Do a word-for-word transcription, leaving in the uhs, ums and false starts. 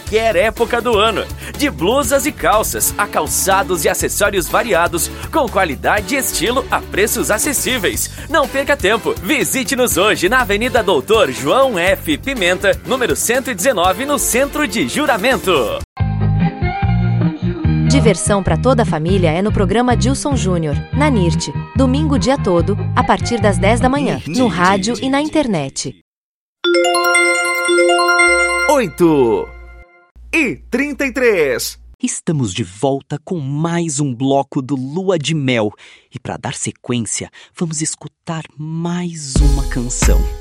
qualquer época do ano. De blusas e calças, a calçados e acessórios variados, com qualidade e estilo a preços acessíveis. Não perca tempo, visite-nos hoje na Avenida Doutor João F. Pimenta, número cento e dezenove, no Centro de Juramento. Diversão para toda a família é no programa Dilson Júnior, na N I R T. Domingo o dia todo, a partir das dez da manhã, no rádio e na internet. oito e trinta e três. Estamos de volta com mais um bloco do Lua de Mel. E para dar sequência, vamos escutar mais uma canção.